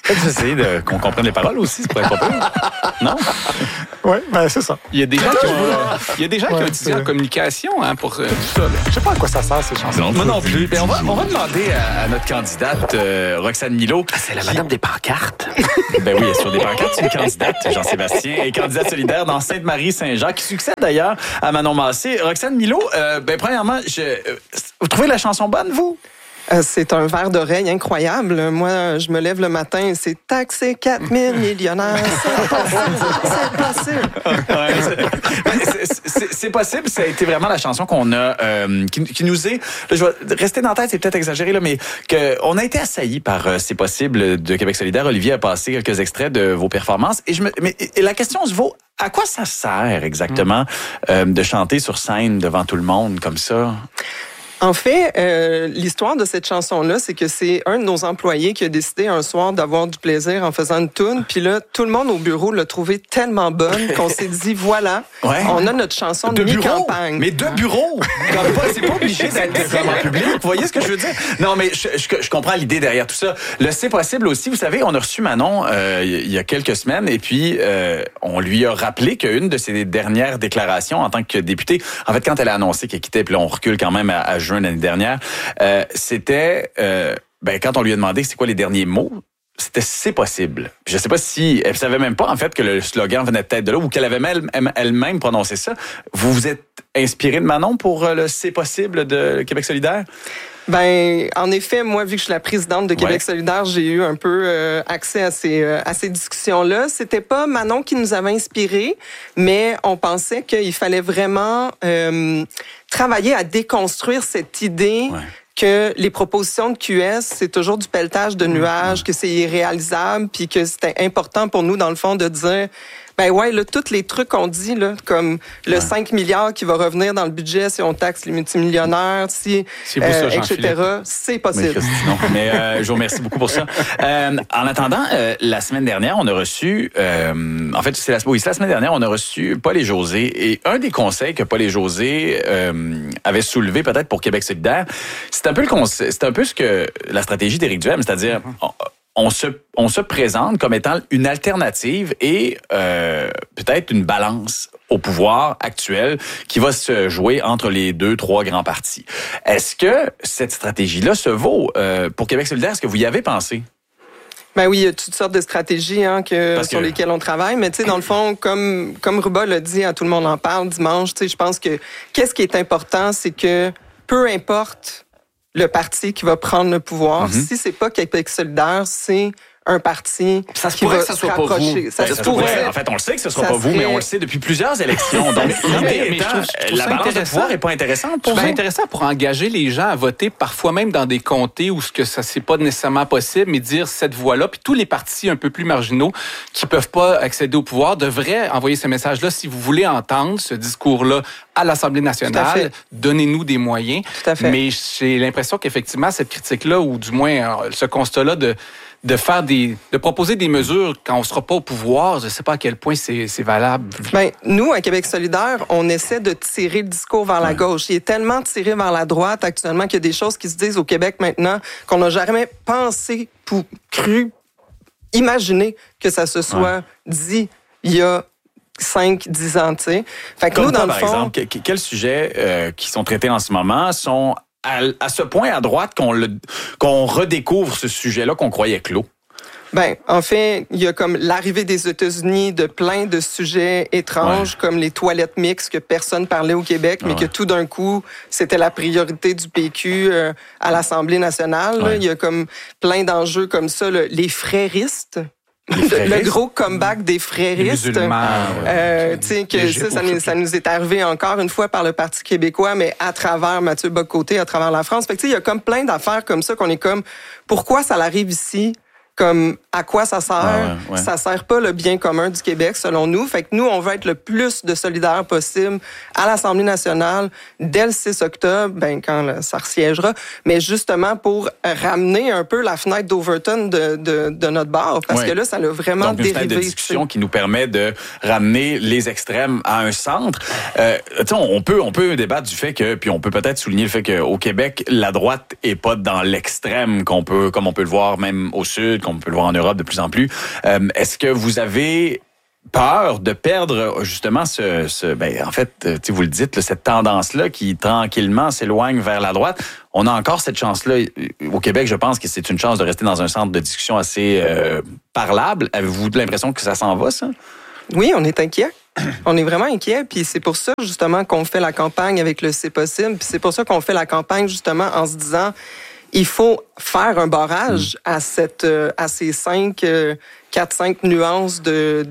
Peut-être essayer qu'on comprenne les paroles aussi, c'est pas pire. Non? Oui, ben c'est ça. Il y a des gens qui ont étudié en communication pour tout ça. Je sais pas à quoi ça sert, ces chansons. Moi non plus. On va demander à notre candidate, Roxane Milot. C'est la madame des pancartes. Ben oui, sur des pancartes, c'est une candidate, Jean-Sébastien, et candidate solidaire dans Sainte-Marie-Saint-Jean, qui succède d'ailleurs à Manon Massé. Roxane Milot, premièrement, vous trouvez la chanson bonne, vous? C'est un verre d'oreille incroyable. Moi, je me lève le matin et c'est taxé 4000 millionnaires. C'est possible. Ça a été vraiment la chanson qu'on a, qui nous est, là, je vais rester dans la tête, c'est peut-être exagéré, là, mais on a été assaillis par C'est possible de Québec solidaire. Olivier a passé quelques extraits de vos performances. Et la question se vaut, à quoi ça sert exactement de chanter sur scène devant tout le monde comme ça? En fait, l'histoire de cette chanson-là, c'est que c'est un de nos employés qui a décidé un soir d'avoir du plaisir en faisant une toune. Puis là, tout le monde au bureau l'a trouvée tellement bonne qu'on s'est dit, voilà, on a notre chanson de mi-campagne. Mais deux bureaux! C'est pas obligé d'être vraiment public. Vous voyez ce que je veux dire? Non, mais je comprends l'idée derrière tout ça. Le C'est possible aussi, vous savez, on a reçu Manon il y a quelques semaines et puis on lui a rappelé qu'une de ses dernières déclarations en tant que députée, en fait, quand elle a annoncé qu'elle quittait, puis là, on recule quand même à juin l'année dernière, c'était quand on lui a demandé c'est quoi les derniers mots, c'était c'est possible. Puis je sais pas si elle savait même pas en fait que le slogan venait peut-être de là ou qu'elle avait elle-même prononcé ça. Vous vous êtes inspiré de Manon pour le c'est possible de Québec solidaire? En effet, moi, vu que je suis la présidente de Québec solidaire, j'ai eu un peu accès à ces discussions-là. C'était pas Manon qui nous avait inspirés, mais on pensait qu'il fallait vraiment travailler à déconstruire cette idée que les propositions de QS, c'est toujours du pelletage de nuages, que c'est irréalisable, puis que c'était important pour nous, dans le fond, de dire... tous les trucs qu'on dit, là, comme le 5 milliards qui va revenir dans le budget si on taxe les multimillionnaires, etc., c'est possible. Mais je vous remercie beaucoup pour ça. En attendant, la semaine dernière, on a reçu... c'est la semaine dernière, on a reçu Paul et José. Et un des conseils que Paul et José avaient soulevé peut-être pour Québec solidaire, c'est un peu ce que la stratégie d'Éric Duhem, c'est-à-dire... On se présente comme étant une alternative et peut-être une balance au pouvoir actuel qui va se jouer entre les 2-3 grands partis. Est-ce que cette stratégie-là se vaut pour Québec solidaire? Est-ce que vous y avez pensé? Oui, il y a toutes sortes de stratégies sur lesquelles on travaille. Mais tu sais, dans le fond, comme Ruba l'a dit, tout le monde en parle dimanche, tu sais, je pense que qu'est-ce qui est important, c'est que peu importe le parti qui va prendre le pouvoir. Si c'est pas Québec solidaire, c'est un parti ça se pourrait que ça soit pas vous. Ça se pourrait. En fait, on le sait que ce sera pas vous, mais on le sait depuis plusieurs élections. Donc, l'idée étant, la balance de pouvoir est pas intéressante pour vous. C'est intéressant pour engager les gens à voter, parfois même dans des comtés où ça c'est pas nécessairement possible, mais dire cette voie-là. Puis tous les partis un peu plus marginaux qui peuvent pas accéder au pouvoir devraient envoyer ce message-là. Si vous voulez entendre ce discours-là à l'Assemblée nationale, donnez-nous des moyens. Tout à fait. Mais j'ai l'impression qu'effectivement, cette critique-là, ou du moins ce constat-là de proposer des mesures quand on sera pas au pouvoir, je sais pas à quel point c'est valable. Nous, à Québec solidaire, on essaie de tirer le discours vers la gauche. Il est tellement tiré vers la droite actuellement qu'il y a des choses qui se disent au Québec maintenant qu'on n'a jamais pensé, cru, imaginé que ça se soit dit il y a 5-10 ans, tu sais. Fait que nous, dans le fond... Par exemple, quels sujets qui sont traités en ce moment sont à ce point à droite qu'on redécouvre ce sujet-là qu'on croyait clos? En fait, il y a comme l'arrivée des États-Unis de plein de sujets étranges, comme les toilettes mixtes que personne parlait au Québec, mais que tout d'un coup, c'était la priorité du PQ à l'Assemblée nationale. Il y a comme plein d'enjeux comme ça, les fréristes. Le gros comeback des fréristes. Ça nous est arrivé encore une fois par le Parti québécois, mais à travers Mathieu Bock-Côté, à travers la France. Fait que, il y a comme plein d'affaires comme ça qu'on est comme, pourquoi ça arrive ici? Comme, à quoi ça sert? Ça sert pas le bien commun du Québec, selon nous. Fait que nous, on veut être le plus de solidaires possible à l'Assemblée nationale dès le 6 octobre, quand ça resiégera, mais justement pour ramener un peu la fenêtre d'Overton de notre bar, parce que là, ça l'a vraiment dérivé. Donc, une fenêtre de discussion qui nous permet de ramener les extrêmes à un centre. On peut débattre du fait que, puis on peut peut-être souligner le fait qu'au Québec, la droite est pas dans l'extrême comme on peut le voir même au sud, on peut le voir en Europe de plus en plus. Est-ce que vous avez peur de perdre justement en fait, vous le dites, là, cette tendance-là qui tranquillement s'éloigne vers la droite? On a encore cette chance-là. Au Québec, je pense que c'est une chance de rester dans un centre de discussion assez parlable. Avez-vous l'impression que ça s'en va, ça? Oui, on est inquiet. On est vraiment inquiet, puis c'est pour ça justement qu'on fait la campagne avec le C'est possible, puis c'est pour ça qu'on fait la campagne justement en se disant il faut faire un barrage à ces 4-5 nuances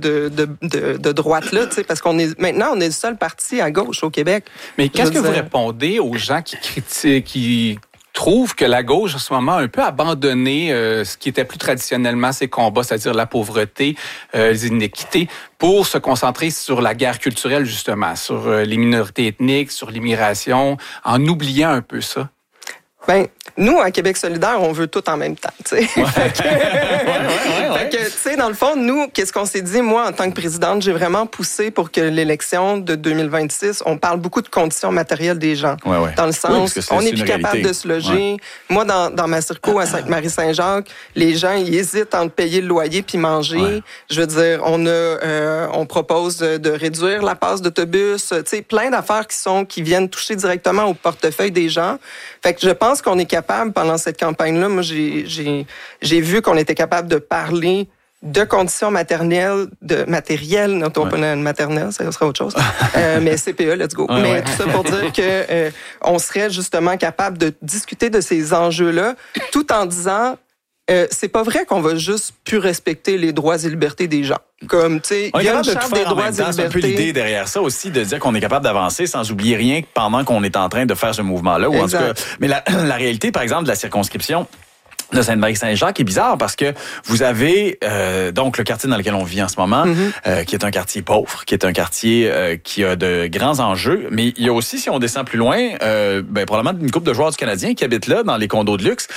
de droite-là, parce qu'on est maintenant, on est le seul parti à gauche au Québec. Mais qu'est-ce que vous répondez aux gens qui critiquent, qui trouvent que la gauche, en ce moment, a un peu abandonné ce qui était plus traditionnellement ses combats, c'est-à-dire la pauvreté, les inéquités, pour se concentrer sur la guerre culturelle, justement, sur les minorités ethniques, sur l'immigration, en oubliant un peu ça? Ben, nous, à Québec solidaire, on veut tout en même temps, tu sais. Fait que, tu sais, dans le fond, nous, qu'est-ce qu'on s'est dit? Moi, en tant que présidente, j'ai vraiment poussé pour que l'élection de 2026, on parle beaucoup de conditions matérielles des gens. Dans le sens, on n'est plus capable de se loger. Moi, dans ma circo à Sainte-Marie-Saint-Jacques, les gens, ils hésitent entre payer le loyer puis manger. Je veux dire, on propose de réduire la passe d'autobus. Tu sais, plein d'affaires qui viennent toucher directement au portefeuille des gens. Fait que je pense qu'on est capable, pendant cette campagne-là, moi, j'ai vu qu'on était capable de parler de conditions matérielles, non pas maternelle, ça serait autre chose, mais CPE, let's go. Mais tout ça pour dire que on serait justement capable de discuter de ces enjeux-là, tout en disant c'est pas vrai qu'on va juste plus respecter les droits et libertés des gens. Comme, tu sais, il y a une charte des droits et libertés. C'est un peu l'idée derrière ça aussi, de dire qu'on est capable d'avancer sans oublier rien pendant qu'on est en train de faire ce mouvement-là. Ou en tout cas, mais la réalité, par exemple, de la circonscription de Sainte-Marie-Saint-Jacques est bizarre parce que vous avez donc le quartier dans lequel on vit en ce moment, qui est un quartier pauvre, qui est un quartier qui a de grands enjeux, mais il y a aussi, si on descend plus loin, probablement une couple de joueurs du Canadien qui habitent là, dans les condos de luxe.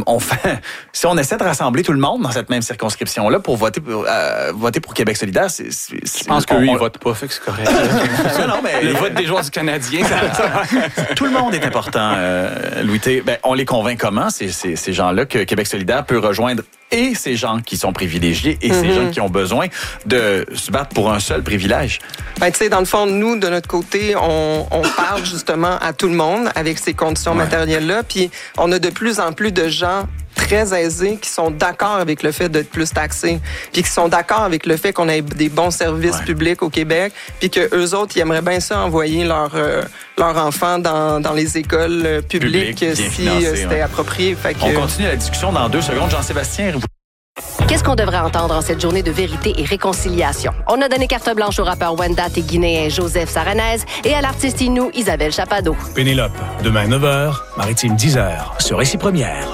Si on essaie de rassembler tout le monde dans cette même circonscription-là pour voter pour Québec solidaire, je pense qu'eux, ils votent pas, fait que c'est correct. Non, mais le vote des joueurs du Canadien, tout le monde est important, Louis T. On les convainc comment, ces gens-là, que Québec solidaire peut rejoindre et ces gens qui sont privilégiés et ces gens qui ont besoin de se battre pour un seul privilège? Ben, tu sais, dans le fond, nous, de notre côté, on parle justement à tout le monde avec ces conditions matérielles-là, puis on a de plus en plus de gens très aisés qui sont d'accord avec le fait d'être plus taxés, puis qui sont d'accord avec le fait qu'on ait des bons services publics au Québec, puis que eux autres, ils aimeraient bien ça envoyer leurs enfants dans les écoles publiques si c'était approprié. Fait que... On continue la discussion dans 2 secondes. Jean-Sébastien. Qu'est-ce qu'on devrait entendre en cette journée de vérité et réconciliation? On a donné carte blanche au rappeur Wendat et guinéen Joseph Saranez et à l'artiste Inou Isabelle Chapado. Pénélope, demain 9h, Maritime 10h, sur Récit Première.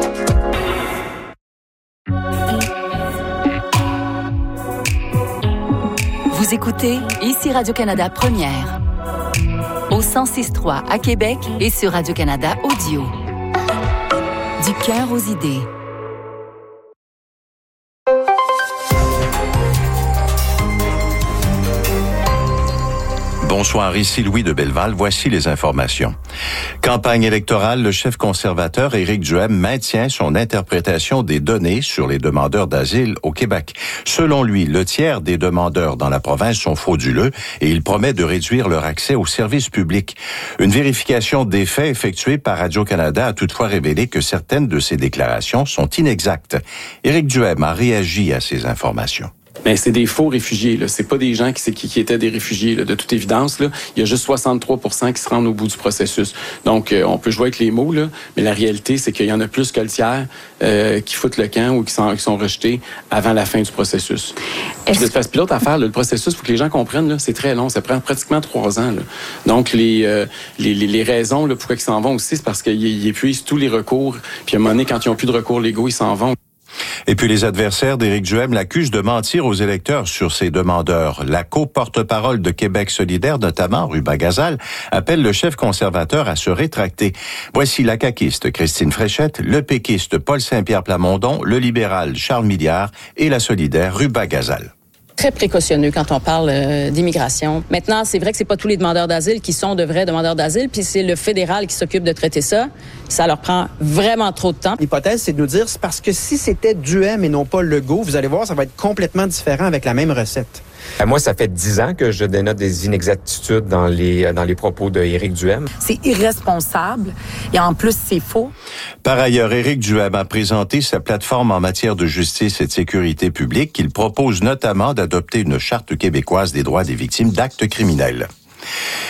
Vous écoutez ici Radio-Canada Première. Au 106.3 à Québec et sur Radio-Canada Audio. Du cœur aux idées. Bonsoir, ici Louis de Belleval. Voici les informations. Campagne électorale, le chef conservateur Éric Duhem maintient son interprétation des données sur les demandeurs d'asile au Québec. Selon lui, le tiers des demandeurs dans la province sont frauduleux et il promet de réduire leur accès aux services publics. Une vérification des faits effectuée par Radio-Canada a toutefois révélé que certaines de ces déclarations sont inexactes. Éric Duhem a réagi à ces informations. Mais c'est des faux réfugiés, là. C'est pas des gens qui étaient des réfugiés, là. De toute évidence, là. Il y a juste 63% qui se rendent au bout du processus. Donc, on peut jouer avec les mots, là. Mais la réalité, c'est qu'il y en a plus que le tiers qui foutent le camp ou qui sont rejetés avant la fin du processus. Puis de face pilote à faire, là, le processus, il faut que les gens comprennent, là, c'est très long. Ça prend pratiquement 3 ans, là. Donc, les raisons, là, pourquoi ils s'en vont aussi, c'est parce qu'ils épuisent tous les recours. Puis à un moment donné, quand ils n'ont plus de recours légaux, ils s'en vont. Et puis les adversaires d'Éric Duhem l'accusent de mentir aux électeurs sur ses demandeurs. La co-porte-parole de Québec solidaire, notamment Ruba Gazal, appelle le chef conservateur à se rétracter. Voici la caquiste Christine Fréchette, le péquiste Paul Saint-Pierre Plamondon, le libéral Charles Milliard et la solidaire Ruba Gazal. très précautionneux quand on parle d'immigration. Maintenant, c'est vrai que c'est pas tous les demandeurs d'asile qui sont de vrais demandeurs d'asile, puis c'est le fédéral qui s'occupe de traiter ça. Ça leur prend vraiment trop de temps. L'hypothèse, c'est de nous dire, c'est parce que si c'était Duhem et non pas Legault, vous allez voir, ça va être complètement différent avec la même recette. Moi, ça fait 10 ans que je dénote des inexactitudes dans les propos de Éric Duhem. C'est irresponsable et en plus, c'est faux. Par ailleurs, Éric Duhem a présenté sa plateforme en matière de justice et de sécurité publique. Il propose notamment d'adopter une charte québécoise des droits des victimes d'actes criminels.